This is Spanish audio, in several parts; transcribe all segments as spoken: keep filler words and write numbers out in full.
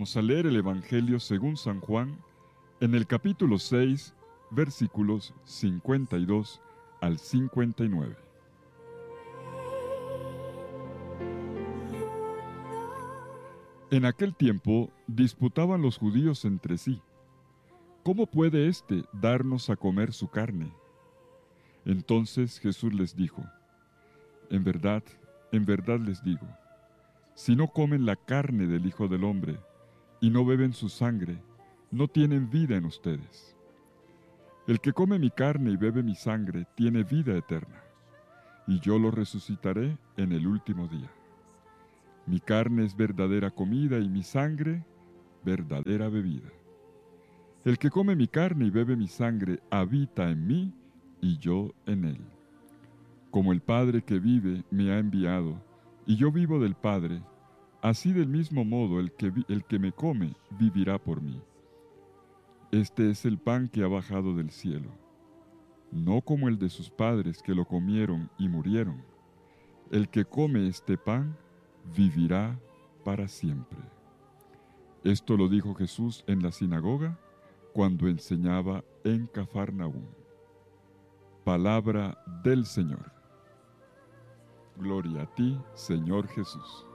Vamos a leer el Evangelio según San Juan en el capítulo seis, versículos cincuenta y dos al cincuenta y nueve. En aquel tiempo disputaban los judíos entre sí: ¿cómo puede éste darnos a comer su carne? Entonces Jesús les dijo: En verdad, en verdad les digo, si no comen la carne del Hijo del Hombre y no beben su sangre, no tienen vida en ustedes. El que come mi carne y bebe mi sangre tiene vida eterna, y yo lo resucitaré en el último día. Mi carne es verdadera comida y mi sangre verdadera bebida. El que come mi carne y bebe mi sangre habita en mí y yo en él. Como el Padre que vive me ha enviado, y yo vivo del Padre, así del mismo modo el que, vi- el que me come vivirá por mí. Este es el pan que ha bajado del cielo, no como el de sus padres que lo comieron y murieron. El que come este pan vivirá para siempre. Esto lo dijo Jesús en la sinagoga cuando enseñaba en Cafarnaúm. Palabra del Señor. Gloria a ti, Señor Jesús.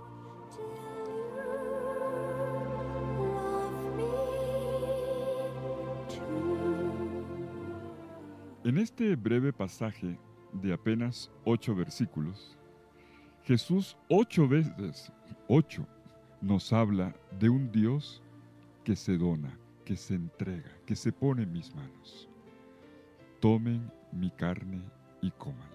En este breve pasaje de apenas ocho versículos, Jesús ocho veces, ocho, nos habla de un Dios que se dona, que se entrega, que se pone en mis manos. Tomen mi carne y cómanla.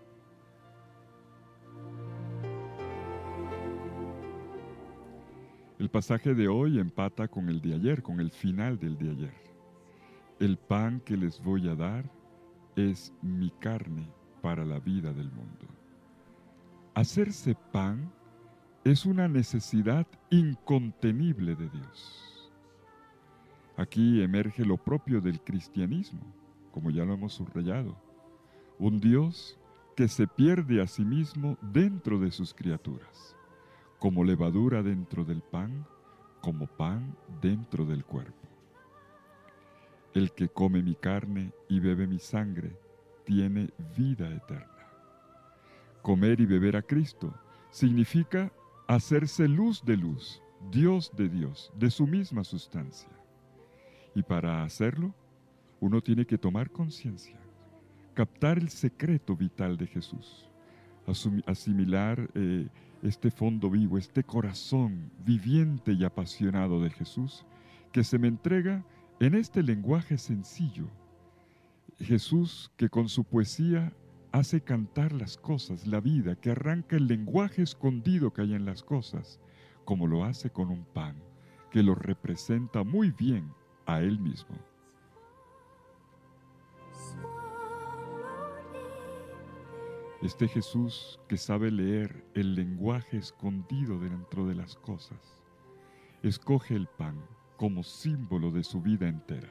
El pasaje de hoy empata con el de ayer, con el final del de ayer. El pan que les voy a dar es mi carne para la vida del mundo. Hacerse pan es una necesidad incontenible de Dios. Aquí emerge lo propio del cristianismo, como ya lo hemos subrayado. Un Dios que se pierde a sí mismo dentro de sus criaturas, como levadura dentro del pan, como pan dentro del cuerpo. El que come mi carne y bebe mi sangre tiene vida eterna. Comer y beber a Cristo significa hacerse luz de luz, Dios de Dios, de su misma sustancia. Y para hacerlo, uno tiene que tomar conciencia, captar el secreto vital de Jesús, asumi- asimilar eh, este fondo vivo, este corazón viviente y apasionado de Jesús, que se me entrega en este lenguaje sencillo. Jesús que con su poesía hace cantar las cosas, la vida, que arranca el lenguaje escondido que hay en las cosas, como lo hace con un pan, que lo representa muy bien a Él mismo. Este Jesús que sabe leer el lenguaje escondido dentro de las cosas, escoge el pan como símbolo de su vida entera.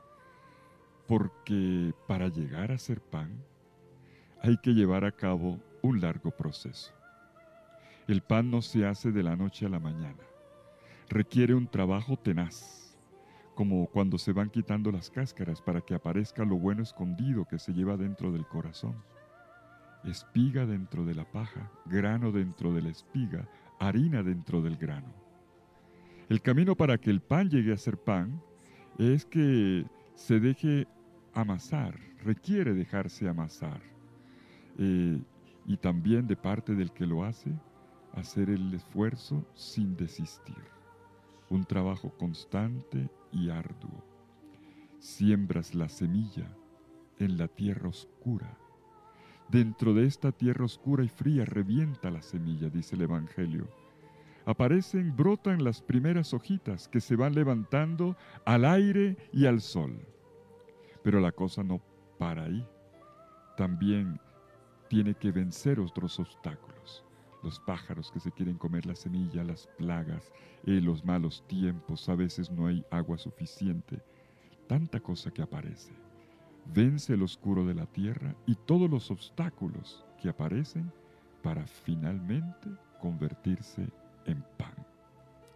Porque para llegar a ser pan, hay que llevar a cabo un largo proceso. El pan no se hace de la noche a la mañana. Requiere un trabajo tenaz, como cuando se van quitando las cáscaras para que aparezca lo bueno escondido que se lleva dentro del corazón. Espiga dentro de la paja, grano dentro de la espiga, harina dentro del grano. El camino para que el pan llegue a ser pan es que se deje amasar, requiere dejarse amasar. Eh, y también de parte del que lo hace, hacer el esfuerzo sin desistir. Un trabajo constante y arduo. Siembras la semilla en la tierra oscura. Dentro de esta tierra oscura y fría revienta la semilla, dice el Evangelio. Aparecen, brotan las primeras hojitas que se van levantando al aire y al sol. Pero la cosa no para ahí. También tiene que vencer otros obstáculos. Los pájaros que se quieren comer la semilla, las plagas, eh, los malos tiempos, a veces no hay agua suficiente. Tanta cosa que aparece. Vence el oscuro de la tierra y todos los obstáculos que aparecen para finalmente convertirse en pan.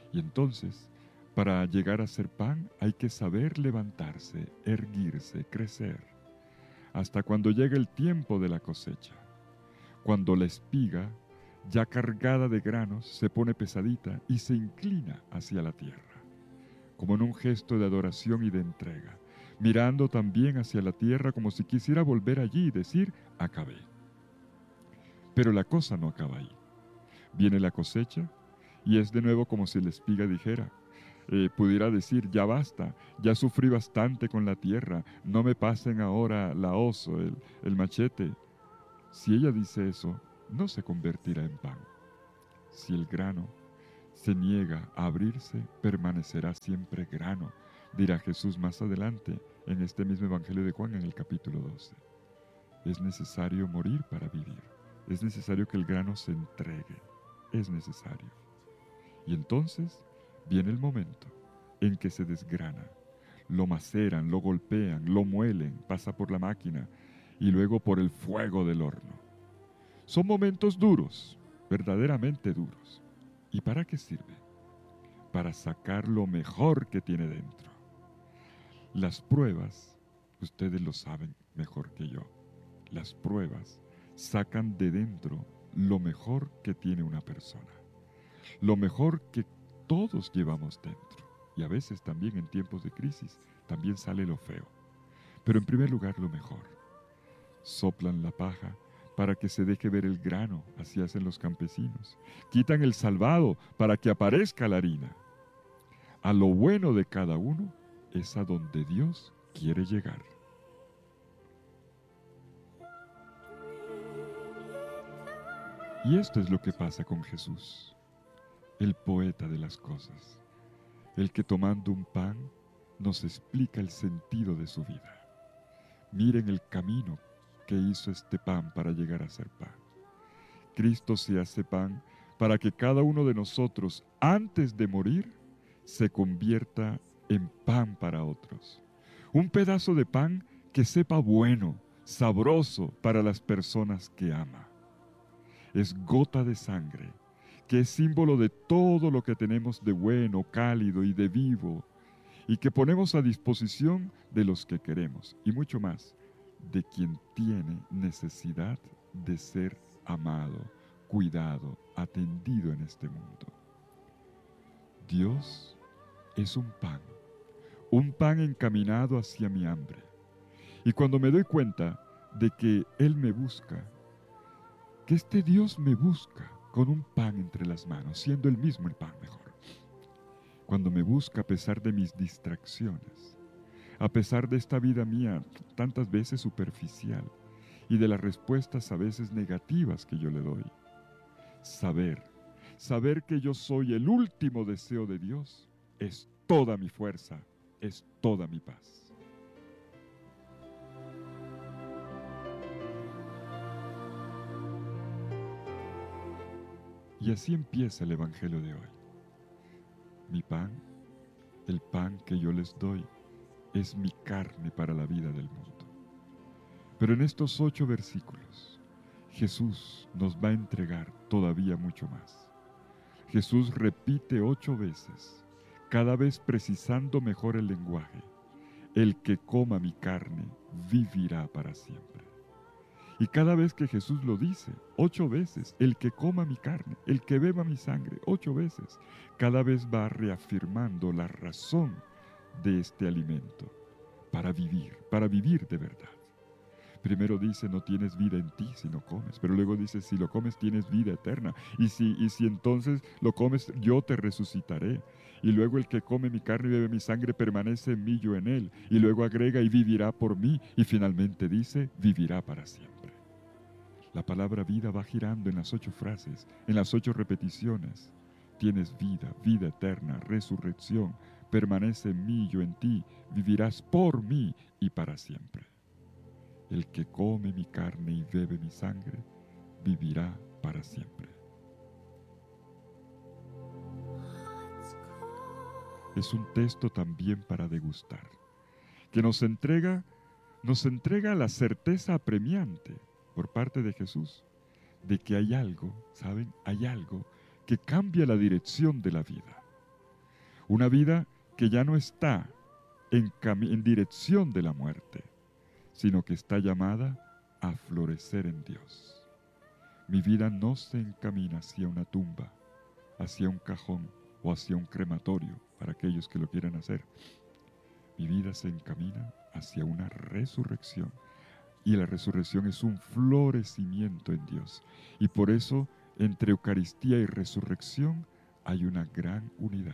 Y entonces, para llegar a ser pan, hay que saber levantarse, erguirse, crecer, hasta cuando llega el tiempo de la cosecha, cuando la espiga, ya cargada de granos, se pone pesadita y se inclina hacia la tierra, como en un gesto de adoración y de entrega, mirando también hacia la tierra como si quisiera volver allí y decir, acabé. Pero la cosa no acaba ahí. Viene la cosecha y es de nuevo como si la espiga dijera, eh, pudiera decir, ya basta, ya sufrí bastante con la tierra, no me pasen ahora la hoz o el, el machete. Si ella dice eso, no se convertirá en pan. Si el grano se niega a abrirse, permanecerá siempre grano, dirá Jesús más adelante en este mismo Evangelio de Juan en el capítulo doce. Es necesario morir para vivir. Es necesario que el grano se entregue. Es necesario. Y entonces viene el momento en que se desgrana. Lo maceran, lo golpean, lo muelen, pasa por la máquina y luego por el fuego del horno. Son momentos duros, verdaderamente duros. ¿Y para qué sirve? Para sacar lo mejor que tiene dentro. Las pruebas, ustedes lo saben mejor que yo, las pruebas sacan de dentro lo mejor que tiene una persona, lo mejor que todos llevamos dentro. Y a veces también en tiempos de crisis también sale lo feo. Pero en primer lugar lo mejor. Soplan la paja para que se deje ver el grano, así hacen los campesinos. Quitan el salvado para que aparezca la harina. A lo bueno de cada uno es a donde Dios quiere llegar. Y esto es lo que pasa con Jesús, el poeta de las cosas, el que tomando un pan nos explica el sentido de su vida. Miren el camino que hizo este pan para llegar a ser pan. Cristo se hace pan para que cada uno de nosotros, antes de morir, se convierta en pan para otros. Un pedazo de pan que sepa bueno, sabroso para las personas que ama. Es gota de sangre, que es símbolo de todo lo que tenemos de bueno, cálido y de vivo, y que ponemos a disposición de los que queremos, y mucho más, de quien tiene necesidad de ser amado, cuidado, atendido en este mundo. Dios es un pan, un pan encaminado hacia mi hambre. Y cuando me doy cuenta de que Él me busca, que este Dios me busca con un pan entre las manos, siendo Él mismo el pan mejor. Cuando me busca a pesar de mis distracciones, a pesar de esta vida mía tantas veces superficial y de las respuestas a veces negativas que yo le doy. Saber, saber que yo soy el último deseo de Dios es toda mi fuerza, es toda mi paz. Y así empieza el Evangelio de hoy. Mi pan, el pan que yo les doy, es mi carne para la vida del mundo. Pero en estos ocho versículos, Jesús nos va a entregar todavía mucho más. Jesús repite ocho veces, cada vez precisando mejor el lenguaje. El que coma mi carne vivirá para siempre. Y cada vez que Jesús lo dice, ocho veces, el que coma mi carne, el que beba mi sangre, ocho veces, cada vez va reafirmando la razón de este alimento para vivir, para vivir de verdad. Primero dice, no tienes vida en ti si no comes, pero luego dice, si lo comes tienes vida eterna, y si, y si entonces lo comes, yo te resucitaré. Y luego el que come mi carne y bebe mi sangre permanece en mí, yo en él. Y luego agrega, y vivirá por mí, y finalmente dice, vivirá para siempre. La palabra vida va girando en las ocho frases, en las ocho repeticiones. Tienes vida, vida eterna, resurrección, permanece en mí, yo en ti, vivirás por mí y para siempre. El que come mi carne y bebe mi sangre, vivirá para siempre. Es un texto también para degustar, que nos entrega, nos entrega la certeza apremiante por parte de Jesús, de que hay algo, ¿saben? Hay algo que cambia la dirección de la vida. Una vida que ya no está en, en dirección de la muerte, sino que está llamada a florecer en Dios. Mi vida no se encamina hacia una tumba, hacia un cajón o hacia un crematorio para aquellos que lo quieran hacer. Mi vida se encamina hacia una resurrección. Y la resurrección es un florecimiento en Dios. Y por eso, entre Eucaristía y resurrección, hay una gran unidad.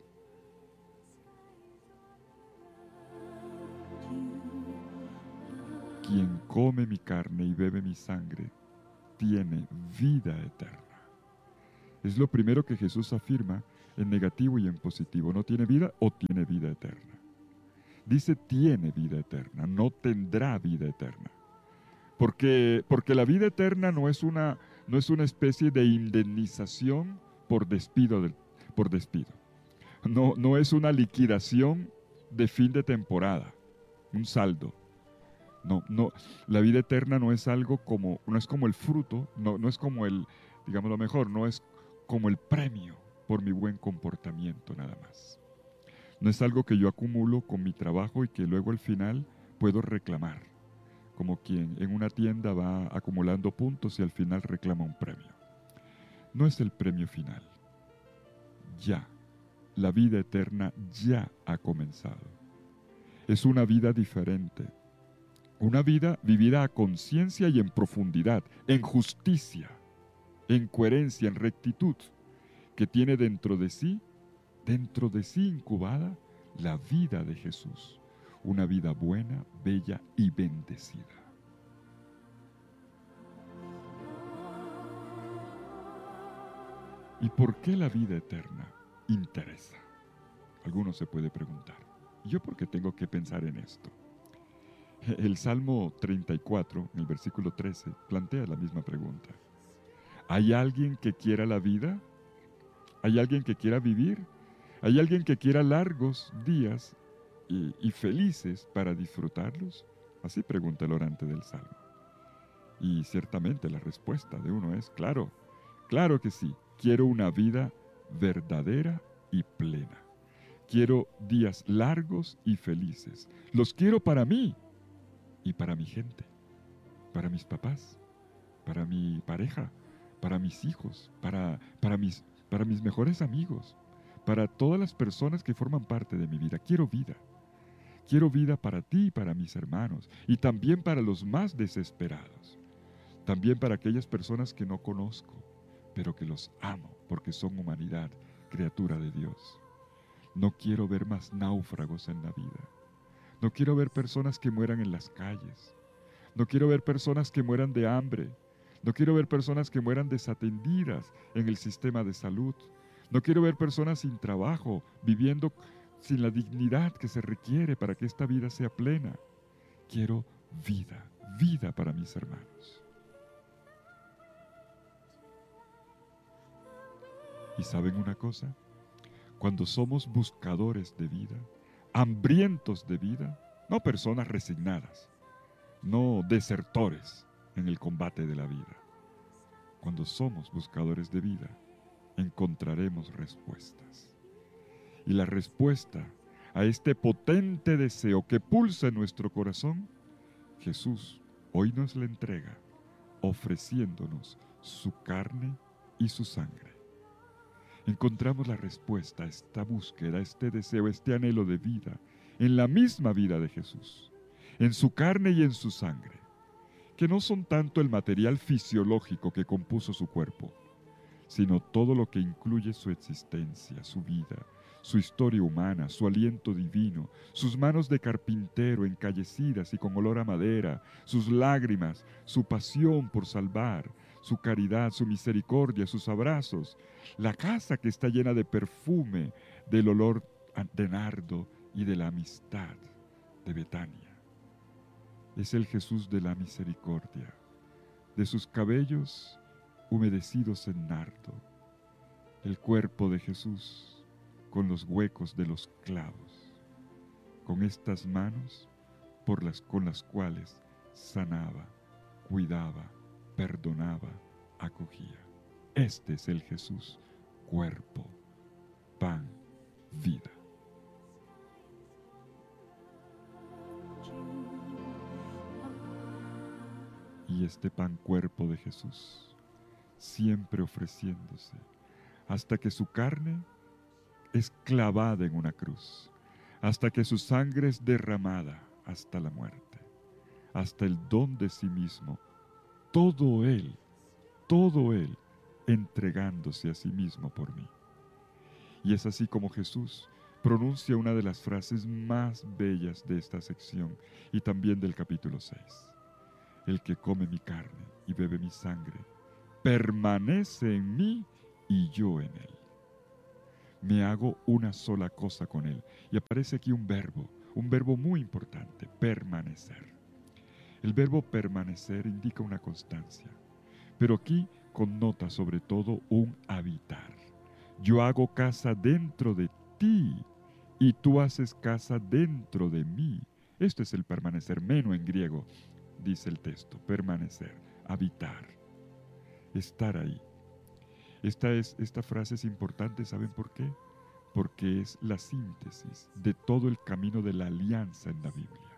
Quien come mi carne y bebe mi sangre, tiene vida eterna. Es lo primero que Jesús afirma en negativo y en positivo. ¿No tiene vida o tiene vida eterna? Dice tiene vida eterna, no tendrá vida eterna. Porque, porque la vida eterna no es una, no es una especie de indemnización por despido. Del, por despido. No, no es una liquidación de fin de temporada, un saldo. No, no, la vida eterna no es algo como, no es como el fruto, no, no es como el, digamos lo mejor, no es como el premio por mi buen comportamiento nada más. No es algo que yo acumulo con mi trabajo y que luego al final puedo reclamar, como quien en una tienda va acumulando puntos y al final reclama un premio. No es el premio final. Ya, la vida eterna ya ha comenzado. Es una vida diferente. Una vida vivida a conciencia y en profundidad, en justicia, en coherencia, en rectitud, que tiene dentro de sí, dentro de sí incubada, la vida de Jesús. Una vida buena, bella y bendecida. ¿Y por qué la vida eterna interesa? Alguno se puede preguntar. ¿Y yo por qué tengo que pensar en esto? El Salmo treinta y cuatro, en el versículo trece, plantea la misma pregunta. ¿Hay alguien que quiera la vida? ¿Hay alguien que quiera vivir? ¿Hay alguien que quiera largos días y, y felices para disfrutarlos? Así pregunta el orante del Salmo. Y ciertamente la respuesta de uno es claro, claro que sí. Quiero una vida verdadera y plena. Quiero días largos y felices. Los quiero para mí y para mi gente, para mis papás, para mi pareja, para mis hijos, para, para, mis, para mis mejores amigos, para todas las personas que forman parte de mi vida. Quiero vida. Quiero vida para ti y para mis hermanos, y también para los más desesperados. También para aquellas personas que no conozco, pero que los amo porque son humanidad, criatura de Dios. No quiero ver más náufragos en la vida. No quiero ver personas que mueran en las calles. No quiero ver personas que mueran de hambre. No quiero ver personas que mueran desatendidas en el sistema de salud. No quiero ver personas sin trabajo, viviendo sin la dignidad que se requiere para que esta vida sea plena. Quiero vida, vida para mis hermanos. ¿Y saben una cosa? Cuando somos buscadores de vida, hambrientos de vida, no personas resignadas, no desertores en el combate de la vida. Cuando somos buscadores de vida, encontraremos respuestas. Y la respuesta a este potente deseo que pulsa en nuestro corazón, Jesús hoy nos la entrega, ofreciéndonos su carne y su sangre. Encontramos la respuesta a esta búsqueda, a este deseo, a este anhelo de vida, en la misma vida de Jesús, en su carne y en su sangre, que no son tanto el material fisiológico que compuso su cuerpo, sino todo lo que incluye su existencia, su vida, su historia humana, su aliento divino, sus manos de carpintero encallecidas y con olor a madera, sus lágrimas, su pasión por salvar, su caridad, su misericordia, sus abrazos, la casa que está llena de perfume, del olor de nardo y de la amistad de Betania. Es el Jesús de la misericordia, de sus cabellos humedecidos en nardo, el cuerpo de Jesús con los huecos de los clavos, con estas manos por las, con las cuales sanaba, cuidaba, perdonaba, acogía. Este es el Jesús, cuerpo, pan, vida. este pan cuerpo de Jesús, siempre ofreciéndose, hasta que su carne es clavada en una cruz, hasta que su sangre es derramada hasta la muerte, hasta el don de sí mismo, todo Él, todo Él, entregándose a sí mismo por mí. Y es así como Jesús pronuncia una de las frases más bellas de esta sección y también del capítulo seis. El que come mi carne y bebe mi sangre, permanece en mí y yo en él. Me hago una sola cosa con él. Y aparece aquí un verbo, un verbo muy importante, permanecer. El verbo permanecer indica una constancia, pero aquí connota sobre todo un habitar. Yo hago casa dentro de ti y tú haces casa dentro de mí. Esto es el permanecer, meno en griego, dice el texto, permanecer, habitar, estar ahí. Esta, es, esta frase es importante, ¿saben por qué? Porque es la síntesis de todo el camino de la alianza en la Biblia.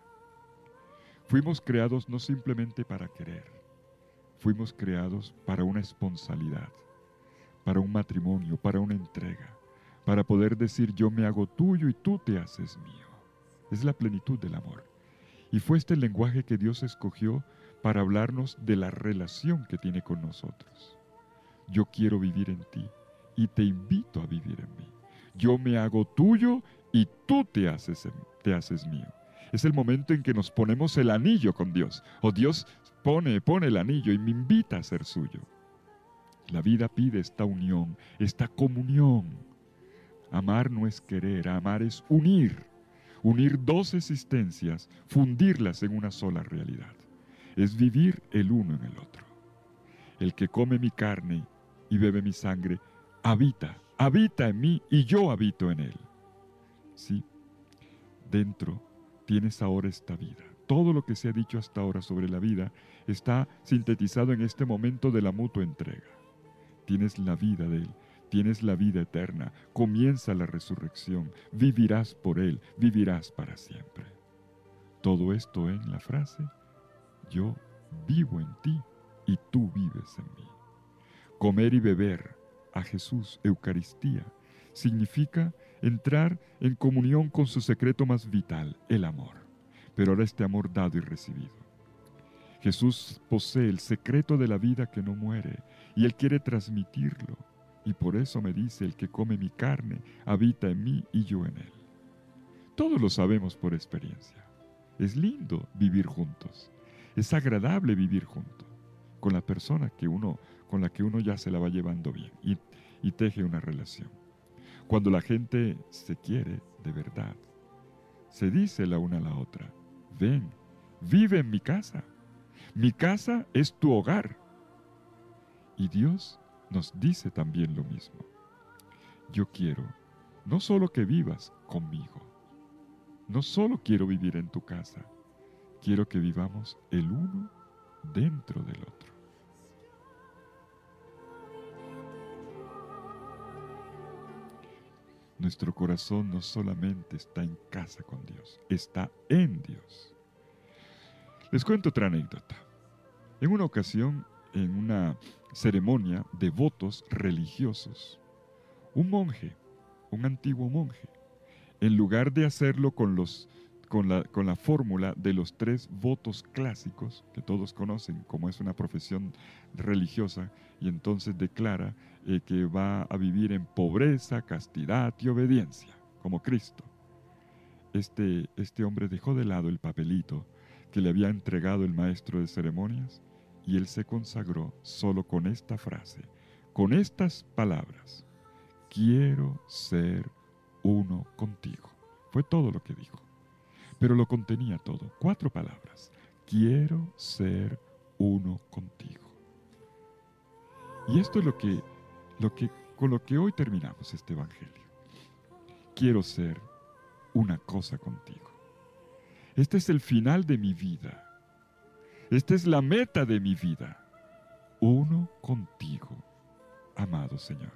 Fuimos creados no simplemente para querer, fuimos creados para una esponsalidad, para un matrimonio, para una entrega, para poder decir yo me hago tuyo y tú te haces mío. Es la plenitud del amor. Y fue este el lenguaje que Dios escogió para hablarnos de la relación que tiene con nosotros. Yo quiero vivir en ti y te invito a vivir en mí. Yo me hago tuyo y tú te haces, te haces mío. Es el momento en que nos ponemos el anillo con Dios. O Dios pone, pone el anillo y me invita a ser suyo. La vida pide esta unión, esta comunión. Amar no es querer, amar es unir. Unir dos existencias, fundirlas en una sola realidad. Es vivir el uno en el otro. El que come mi carne y bebe mi sangre, habita, habita en mí y yo habito en él. Sí, dentro tienes ahora esta vida. Todo lo que se ha dicho hasta ahora sobre la vida está sintetizado en este momento de la mutua entrega. Tienes la vida de él, tienes la vida eterna, comienza la resurrección, vivirás por él, vivirás para siempre. Todo esto en la frase, yo vivo en ti y tú vives en mí. Comer y beber a Jesús, Eucaristía, significa entrar en comunión con su secreto más vital, el amor. Pero ahora este amor dado y recibido. Jesús posee el secreto de la vida que no muere y Él quiere transmitirlo. Y por eso me dice, el que come mi carne habita en mí y yo en Él. Todos lo sabemos por experiencia. Es lindo vivir juntos. Es agradable vivir juntos con la persona que uno, con la que uno ya se la va llevando bien y, y teje una relación. Cuando la gente se quiere de verdad, se dice la una a la otra, ven, vive en mi casa. Mi casa es tu hogar. Y Dios nos dice también lo mismo. Yo quiero no solo que vivas conmigo, no solo quiero vivir en tu casa, quiero que vivamos el uno dentro del otro. Nuestro corazón no solamente está en casa con Dios, está en Dios. Les cuento otra anécdota. En una ocasión, en una ceremonia de votos religiosos, un monje, un antiguo monje, en lugar de hacerlo con, los, con, la, con la fórmula de los tres votos clásicos, que todos conocen como es una profesión religiosa, y entonces declara eh, que va a vivir en pobreza, castidad y obediencia, como Cristo. Este, este hombre dejó de lado el papelito que le había entregado el maestro de ceremonias y él se consagró solo con esta frase, con estas palabras: quiero ser uno contigo. Fue todo lo que dijo, pero lo contenía todo. Cuatro palabras: quiero ser uno contigo. Y esto es lo que, lo que, con lo que hoy terminamos este evangelio. Quiero ser una cosa contigo. Este es el final de mi vida. Esta es la meta de mi vida. Uno contigo, amado Señor.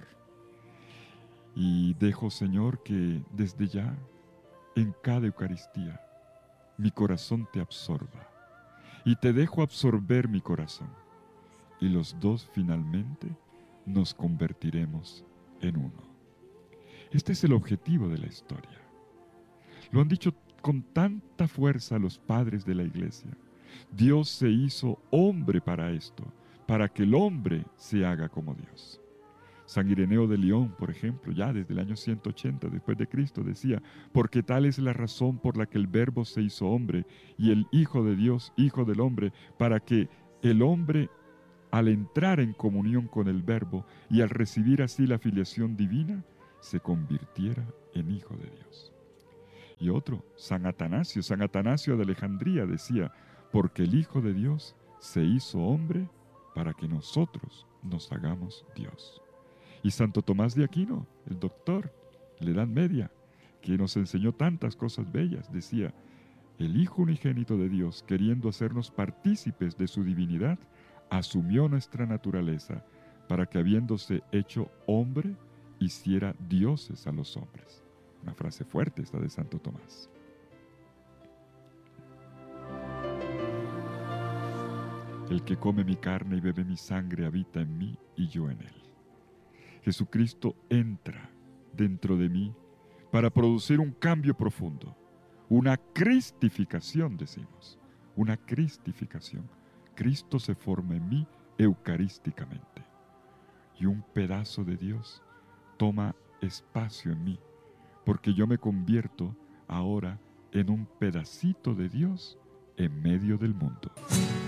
Y dejo, Señor, que desde ya, en cada Eucaristía, mi corazón te absorba y te dejo absorber mi corazón. Y los dos finalmente nos convertiremos en uno. Este es el objetivo de la historia. Lo han dicho con tanta fuerza los padres de la iglesia. Dios se hizo hombre para esto, para que el hombre se haga como Dios. San Ireneo de León, por ejemplo, ya desde el año ciento ochenta después de Cristo, decía: porque tal es la razón por la que el Verbo se hizo hombre y el Hijo de Dios, Hijo del hombre, para que el hombre, al entrar en comunión con el Verbo y al recibir así la filiación divina, se convirtiera en Hijo de Dios. Y otro, San Atanasio, San Atanasio de Alejandría decía: porque el Hijo de Dios se hizo hombre para que nosotros nos hagamos Dios. Y Santo Tomás de Aquino, el doctor, la Edad Media, que nos enseñó tantas cosas bellas, decía: el Hijo unigénito de Dios, queriendo hacernos partícipes de su divinidad, asumió nuestra naturaleza para que, habiéndose hecho hombre, hiciera dioses a los hombres. Una frase fuerte esta de Santo Tomás. El que come mi carne y bebe mi sangre habita en mí y yo en él. Jesucristo entra dentro de mí para producir un cambio profundo, una cristificación, decimos, una cristificación. Cristo se forma en mí eucarísticamente y un pedazo de Dios toma espacio en mí, porque yo me convierto ahora en un pedacito de Dios en medio del mundo.